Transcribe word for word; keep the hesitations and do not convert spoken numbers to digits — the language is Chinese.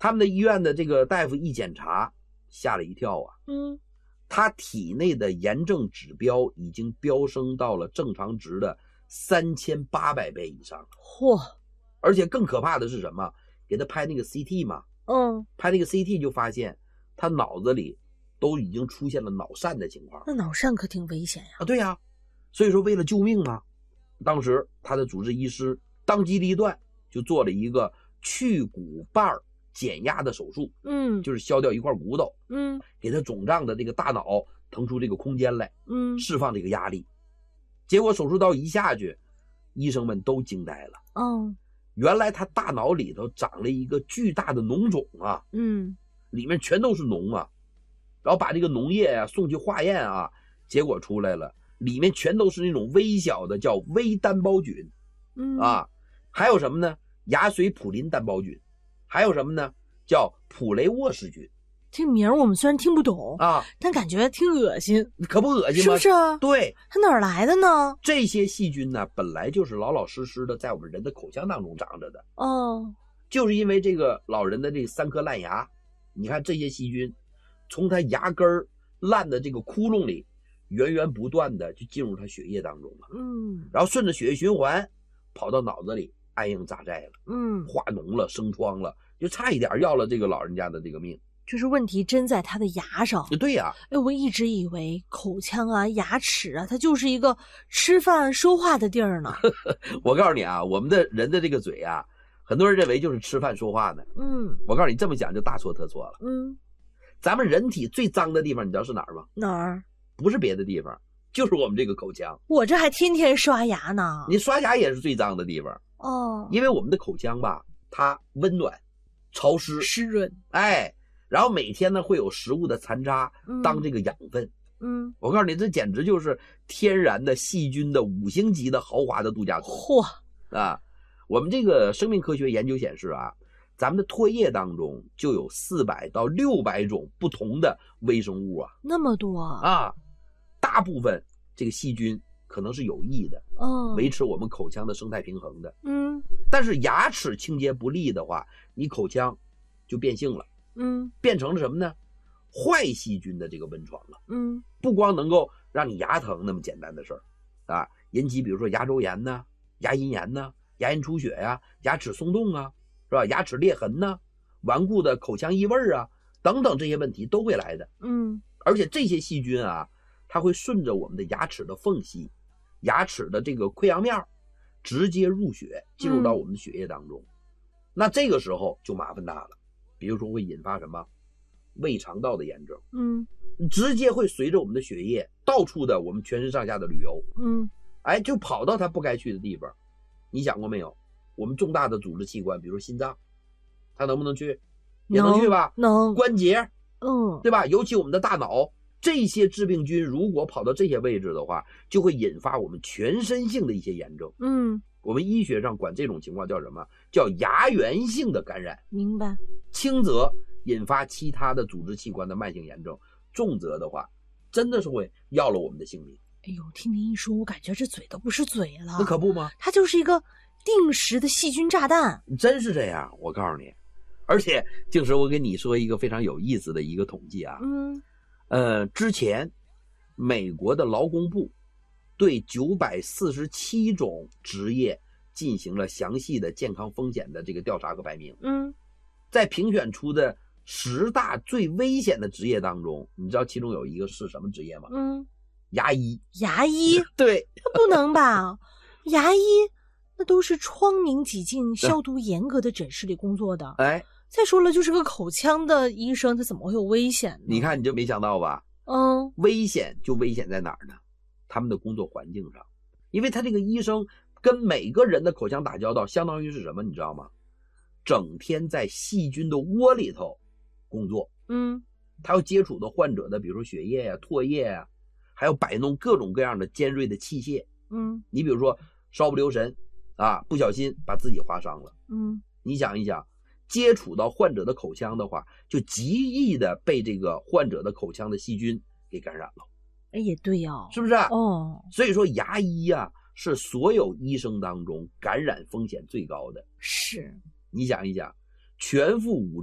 他们的医院的这个大夫一检查，吓了一跳啊。 嗯， 他体内的炎症指标已经飙升到了正常值的三千八百倍以上。 嚯！ 而且更可怕的是什么？给他拍那个 C T 嘛， 嗯， 拍那个 C T 就发现他脑子里都已经出现了脑疝的情况。 那脑疝可挺危险呀。 啊，对呀、啊，所以说为了救命嘛，当时他的主治医师当机立断，就做了一个去骨瓣减压的手术。 嗯， 就是削掉一块骨头， 嗯， 给他肿胀的这个大脑腾出这个空间来， 嗯， 释放这个压力。结果手术刀一下去，医生们都惊呆了。 哦， 原来他大脑里头长了一个巨大的脓肿啊， 嗯， 里面全都是脓啊。然后把这个脓液啊送去化验啊，结果出来了，里面全都是那种微小的叫微单胞菌， 嗯啊，还有什么呢？牙髓普林单胞菌，还有什么呢？叫普雷沃氏菌。 这名儿我们虽然听不懂啊， 但感觉挺恶心， 可不恶心吗？ 是不是啊？ 对， 它哪儿来的呢？ 这些细菌呢，本来就是老老实实的在我们人的口腔当中长着的。 哦， 就是因为这个老人的这三颗烂牙，你看这些细菌从他牙根儿烂的这个窟窿里，源源不断的就进入他血液当中了。 嗯， 然后顺着血液循环跑到脑子里，安营扎寨了， 嗯， 化脓了，生疮了，就差一点要了这个老人家的这个命。 就是问题真在他的牙上。 对呀、啊， 哎，我一直以为口腔啊、牙齿啊，它就是一个吃饭说话的地儿呢。 我告诉你啊，我们的人的这个嘴啊，很多人认为就是吃饭说话呢。 嗯， 我告诉你，这么想就大错特错了。 嗯， 咱们人体最脏的地方，你知道是哪儿吗？ 哪儿？ 不是别的地方，就是我们这个口腔。 我这还天天刷牙呢。 你刷牙也是最脏的地方哦， 因为我们的口腔吧，它温暖、潮湿、 湿润。 哎，然后每天呢会有食物的残渣当这个养分。 嗯， 我告诉你，这简直就是天然的细菌的五星级的豪华的度假村。 嚯啊！我们这个生命科学研究显示啊，咱们的唾液当中就有四百到六百种不同的微生物啊， 那么多啊！大部分这个细菌可能是有益的， 哦， 维持我们口腔的生态平衡的。 嗯， 但是牙齿清洁不力的话，你口腔就变性了， 嗯， 变成了什么呢？坏细菌的这个温床了。 嗯， 不光能够让你牙疼那么简单的事儿啊，引起比如说牙周炎呐、牙龈炎呐、牙龈出血呀、啊、牙齿松动啊，是吧？牙齿裂痕呐、顽固的口腔异味啊等等这些问题都会来的。 嗯， 而且这些细菌啊，它会顺着我们的牙齿的缝隙、牙齿的这个溃疡面，直接入血，进入到我们的血液当中。嗯、那这个时候就麻烦大了，比如说会引发什么胃肠道的炎症， 嗯， 直接会随着我们的血液到处的我们全身上下的旅游， 嗯， 哎，就跑到它不该去的地方。你想过没有？我们重大的组织器官，比如心脏，它能不能去？也能去吧？ 能。 关节， 嗯， 对吧？尤其我们的大脑，这些致病菌如果跑到这些位置的话，就会引发我们全身性的一些炎症。 嗯， 我们医学上管这种情况叫什么？叫牙源性的感染。 明白。 轻则引发其他的组织器官的慢性炎症，重则的话，真的是会要了我们的性命。 哎呦，听您一说，我感觉这嘴都不是嘴了。 那可不吗？ 它就是一个定时的细菌炸弹。 真是这样，我告诉你。而且静时，我跟你说一个非常有意思的一个统计啊。 嗯。 呃，之前美国的劳工部对九百四十七种职业进行了详细的健康风险的这个调查和排名。 嗯。在评选出的十大最危险的职业当中，你知道其中有一个是什么职业吗？ 嗯， 牙医。 牙医？ 对， 不能吧？牙医那都是窗明几净、消毒严格的诊室里工作的。 哎， 再说了，就是个口腔的医生，他怎么会有危险呢？ 你看你就没想到吧？ 嗯， 危险就危险在哪儿呢？他们的工作环境上，因为他这个医生跟每个人的口腔打交道，相当于是什么？你知道吗？整天在细菌的窝里头工作。 嗯， 他要接触到患者的，比如说血液呀、啊、唾液呀、啊，还要摆弄各种各样的尖锐的器械。 嗯， 你比如说稍不留神啊，不小心把自己划伤了。 嗯， 你想一想，接触到患者的口腔的话，就极易的被这个患者的口腔的细菌给感染了。 哎，也对哦， 是不是？ 哦， 所以说牙医呀、啊、是所有医生当中感染风险最高的。 是， 你想一想，全副武